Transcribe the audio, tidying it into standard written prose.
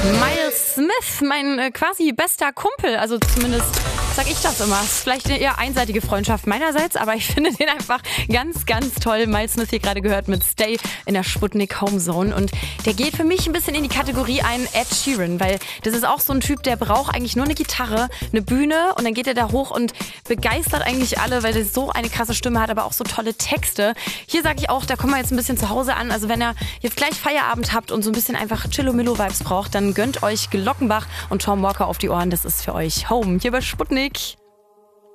Miles Smith, mein quasi bester Kumpel, also zumindest sag ich das immer. Ist vielleicht eine eher einseitige Freundschaft meinerseits, aber ich finde den einfach ganz, ganz toll. Miles Smith hier gerade gehört mit Stay in der Sputnik Home Zone und der geht für mich ein bisschen in die Kategorie ein Ed Sheeran, weil das ist auch so ein Typ, der braucht eigentlich nur eine Gitarre, eine Bühne und dann geht er da hoch und begeistert eigentlich alle, weil er so eine krasse Stimme hat, aber auch so tolle Texte. Hier sage ich auch, da kommen wir jetzt ein bisschen zu Hause an, also wenn ihr jetzt gleich Feierabend habt und so ein bisschen einfach Chillo-Millo-Vibes braucht, dann gönnt euch Glockenbach und Tom Walker auf die Ohren, das ist für euch Home hier bei Sputnik.